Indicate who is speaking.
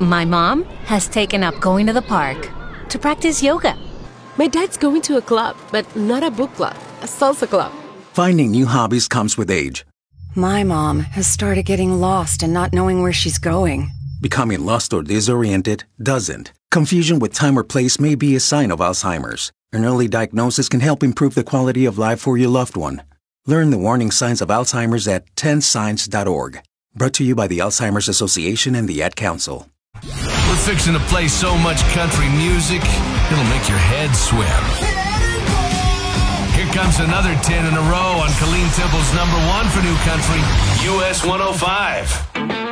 Speaker 1: My mom has taken up going to the park to practice yoga.
Speaker 2: My dad's going to a club, but not a book club, a salsa club.
Speaker 3: Finding new hobbies comes with age.
Speaker 4: My mom has started getting lost and not knowing where she's going.
Speaker 3: Becoming lost or disoriented doesn't. Confusion with time or place may be a sign of Alzheimer's. An early diagnosis can help improve the quality of life for your loved one. Learn the warning signs of Alzheimer's at 10signs.org. Brought to you by the Alzheimer's Association and the Ad Council.
Speaker 5: We're fixing to play so much country music, it'll make your head swim. Here comes another 10 in a row on Colleen Tipple's #1 for New Country, US 105.